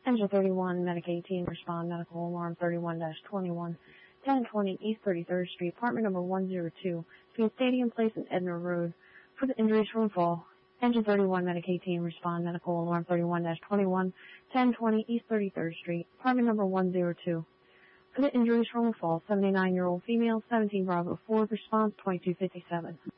Engine 31, Medic 18, respond, medical alarm 31-21, 1020 East 33rd Street, apartment number 102, between Stadium Place and Edna Road, for the injuries from fall. Engine 31, Medic 18, respond, medical alarm 31-21, 1020 East 33rd Street, apartment number 102. For the injuries from a fall, 79-year-old female, 17 Bravo 4, response 2257.